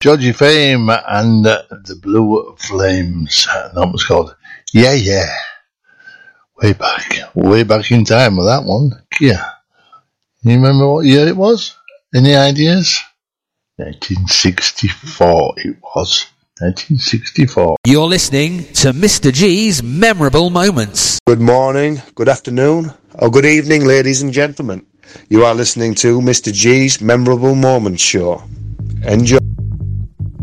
Georgie Fame and the Blue Flames. That was called Yeah Yeah. Way back in time with that one. Yeah. You remember what year it was? Any ideas? 1964 it was. 1964. You're listening to Mr. G's Memorable Moments. Good morning, good afternoon, or good evening, ladies and gentlemen. You are listening to Mr. G's Memorable Moments show. Enjoy.